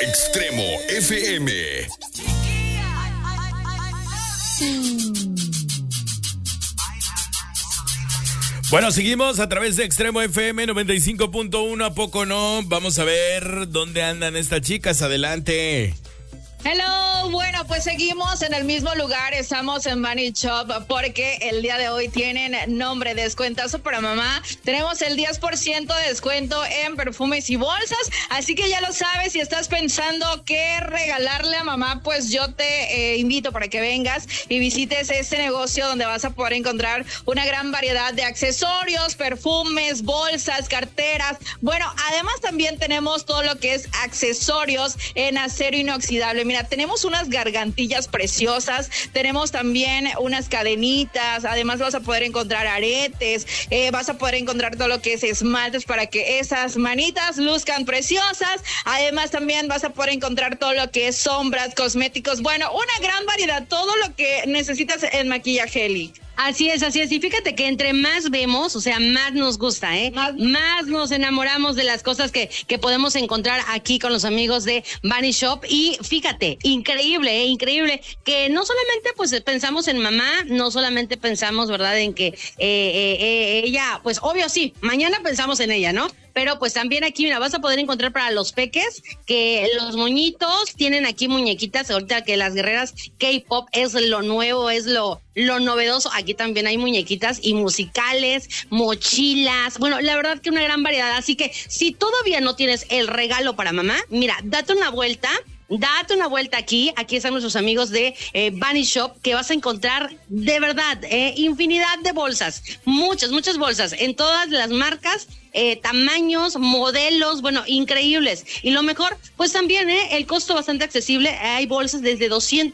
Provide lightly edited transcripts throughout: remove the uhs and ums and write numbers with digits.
Extremo FM. Bueno, seguimos a través de Extremo FM 95.1. ¿A poco no? Vamos a ver dónde andan estas chicas. Adelante. Hello, bueno, pues seguimos en el mismo lugar, estamos en Bunny Shop porque el día de hoy tienen nombre, descuentazo para mamá. Tenemos el 10% de descuento en perfumes y bolsas, así que ya lo sabes, si estás pensando qué regalarle a mamá, pues yo te invito para que vengas y visites este negocio donde vas a poder encontrar una gran variedad de accesorios, perfumes, bolsas, carteras. Bueno, además también tenemos todo lo que es accesorios en acero inoxidable. Mira, tenemos unas gargantillas preciosas, tenemos también unas cadenitas, además vas a poder encontrar aretes, vas a poder encontrar todo lo que es esmaltes para que esas manitas luzcan preciosas, además también vas a poder encontrar todo lo que es sombras, cosméticos, bueno, una gran variedad, todo lo que necesitas en maquillaje, Eli. Así es. Y fíjate que entre más vemos, o sea, más nos gusta, ¿eh? Más nos enamoramos de las cosas que podemos encontrar aquí con los amigos de Bunny Shop. Y fíjate, increíble, que no solamente pues pensamos en mamá, no solamente pensamos, ¿verdad?, en que ella, pues obvio sí, mañana pensamos en ella, ¿no? Pero pues también aquí, mira, vas a poder encontrar para los peques que los moñitos tienen aquí muñequitas, ahorita que las guerreras K-pop es lo nuevo, es lo novedoso. Aquí también hay muñequitas y musicales, mochilas, bueno, la verdad que una gran variedad. Así que si todavía no tienes el regalo para mamá, mira, date una vuelta aquí están nuestros amigos de Bunny Shop, que vas a encontrar de verdad infinidad de bolsas, muchas bolsas en todas las marcas, tamaños, modelos, bueno, increíbles. Y lo mejor, pues también el costo bastante accesible, hay bolsas desde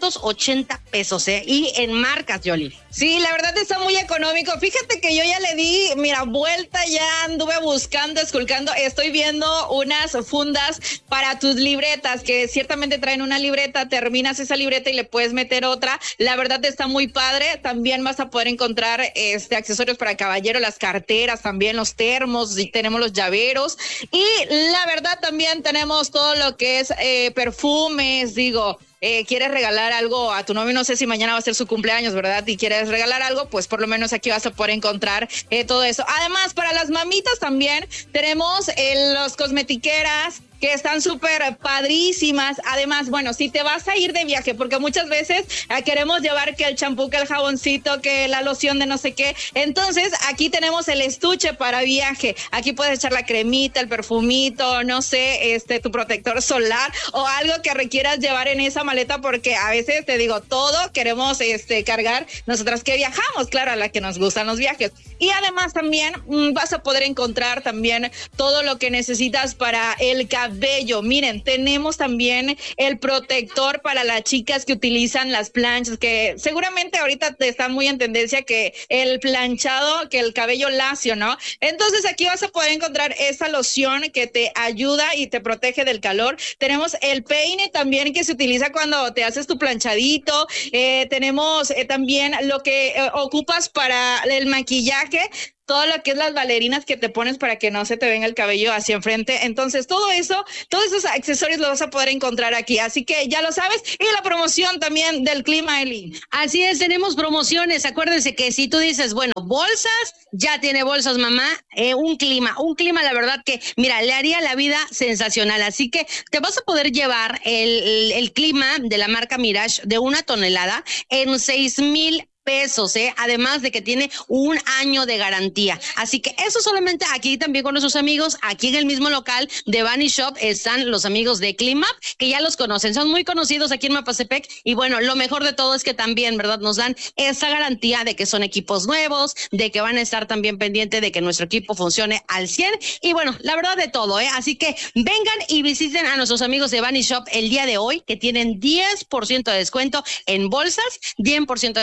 280 pesos, y en marcas, Yoli. Sí, la verdad está muy económico. Fíjate que yo ya le di, mira, vuelta, ya anduve buscando, esculcando, estoy viendo unas fundas para tus libretas, que ciertamente traen una libreta, terminas esa libreta y le puedes meter otra. La verdad está muy padre. También vas a poder encontrar accesorios para caballero, las carteras, también los termos, y tenemos los llaveros. Y la verdad también tenemos todo lo que es perfumes, quieres regalar algo a tu novio, no sé si mañana va a ser su cumpleaños, ¿verdad? Y quieres regalar algo, pues por lo menos aquí vas a poder encontrar todo eso. Además, para las mamitas también tenemos los cosmetiqueras, que están súper padrísimas. Además, bueno, si te vas a ir de viaje, porque muchas veces queremos llevar que el champú, que el jaboncito, que la loción de no sé qué, entonces aquí tenemos el estuche para viaje. Aquí puedes echar la cremita, el perfumito, no sé, tu protector solar o algo que requieras llevar en esa maleta, porque a veces, te digo, todo queremos cargar nosotras que viajamos, claro, a la que nos gustan los viajes. Y además también vas a poder encontrar también todo lo que necesitas para el cabello. Miren, tenemos también el protector para las chicas que utilizan las planchas, que seguramente ahorita está muy en tendencia que el planchado, que el cabello lacio, ¿no? Entonces aquí vas a poder encontrar esa loción que te ayuda y te protege del calor. Tenemos el peine también que se utiliza cuando te haces tu planchadito. Tenemos también lo que ocupas para el maquillaje, todo lo que es las bailarinas que te pones para que no se te venga el cabello hacia enfrente. Entonces, todo eso, todos esos accesorios los vas a poder encontrar aquí. Así que ya lo sabes. Y la promoción también del clima, Eli. Así es, tenemos promociones. Acuérdense que si tú dices, bueno, bolsas, ya tiene bolsas, mamá. Un clima, la verdad que, mira, le haría la vida sensacional. Así que te vas a poder llevar el clima de la marca Mirage de 1 tonelada en 6,000 pesos, además de que tiene 1 año de garantía. Así que eso solamente aquí también con nuestros amigos, aquí en el mismo local de Bunny Shop están los amigos de Climap, que ya los conocen, son muy conocidos aquí en Mapastepec, y bueno, lo mejor de todo es que también, ¿verdad?, nos dan esa garantía de que son equipos nuevos, de que van a estar también pendientes de que nuestro equipo funcione al 100, y bueno, la verdad de todo, así que vengan y visiten a nuestros amigos de Bunny Shop el día de hoy, que tienen 10% de descuento en bolsas, 10% de descuento también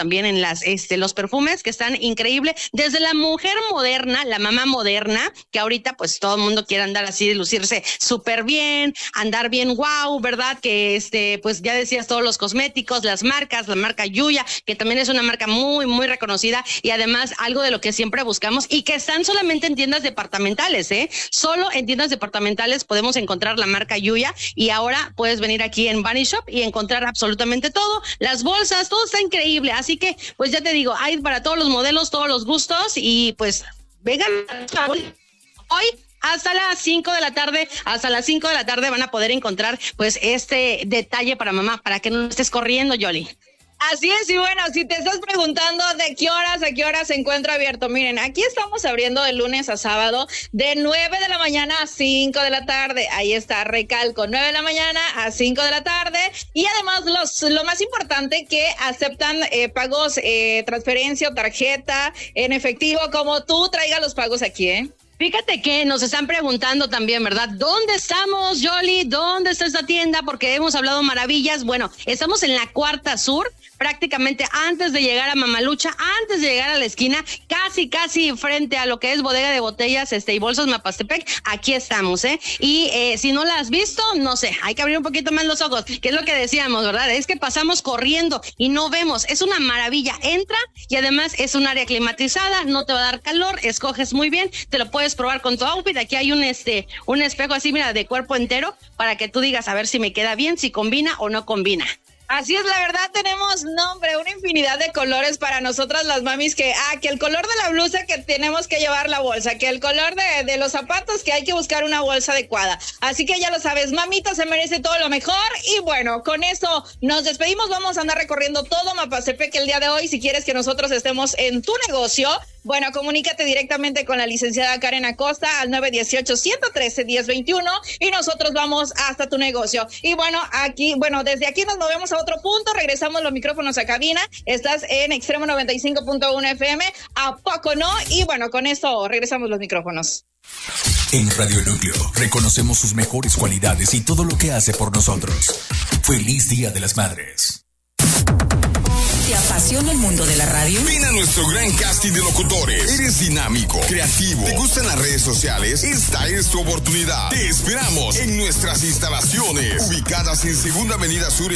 también en los perfumes que están increíbles, desde la mujer moderna, la mamá moderna, que ahorita pues todo el mundo quiere andar así, de lucirse súper bien, andar bien wow, ¿verdad? Que pues ya decías todos los cosméticos, las marcas, la marca Yuya, que también es una marca muy, muy reconocida y además algo de lo que siempre buscamos y que están solamente en tiendas departamentales, solo en tiendas departamentales podemos encontrar la marca Yuya y ahora puedes venir aquí en Bunny Shop y encontrar absolutamente todo, las bolsas, todo está increíble, así que pues ya te digo, hay para todos los modelos, todos los gustos y pues vengan hoy hasta las 5 de la tarde, van a poder encontrar pues este detalle para mamá, para que no estés corriendo, Yoli. Así es, y bueno, si te estás preguntando de qué horas a qué horas se encuentra abierto, miren, aquí estamos abriendo de lunes a sábado de 9 de la mañana a 5 de la tarde, ahí está, recalco, 9 de la mañana a 5 de la tarde, y además lo más importante que aceptan pagos, transferencia o tarjeta en efectivo, como tú traigas los pagos aquí, Fíjate que nos están preguntando también, ¿verdad? ¿Dónde estamos, Yoli? ¿Dónde está esta tienda? Porque hemos hablado maravillas. Bueno, estamos en la Cuarta Sur, prácticamente antes de llegar a Mamalucha, antes de llegar a la esquina, casi frente a lo que es Bodega de Botellas y Bolsas Mapastepec. Aquí estamos, Y si no la has visto, no sé, hay que abrir un poquito más los ojos, que es lo que decíamos, ¿verdad? Es que pasamos corriendo y no vemos. Es una maravilla. Entra y además es un área climatizada, no te va a dar calor, escoges muy bien, te lo puedes probar con tu outfit. Aquí hay un espejo así, mira, de cuerpo entero, para que tú digas a ver si me queda bien, si combina o no combina. Así es, la verdad tenemos, una infinidad de colores para nosotras las mamis, que el color de la blusa que tenemos que llevar la bolsa, que el color de los zapatos que hay que buscar una bolsa adecuada. Así que ya lo sabes, mamita se merece todo lo mejor y bueno, con eso nos despedimos, vamos a andar recorriendo todo Mapastepec el día de hoy. Si quieres que nosotros estemos en tu negocio, bueno, comunícate directamente con la licenciada Karen Acosta al 918-113-1021 y nosotros vamos hasta tu negocio. Y bueno, desde aquí nos movemos a otro punto, regresamos los micrófonos a cabina, estás en Extremo 95.1 FM, ¿a poco no? Y bueno, con esto regresamos los micrófonos. En Radio Núcleo reconocemos sus mejores cualidades y todo lo que hace por nosotros. Feliz Día de las Madres. ¿Te apasiona el mundo de la radio? Ven a nuestro gran casting de locutores. ¿Eres dinámico, creativo? ¿Te gustan las redes sociales? Esta es tu oportunidad. Te esperamos en nuestras instalaciones, ubicadas en Segunda Avenida Sur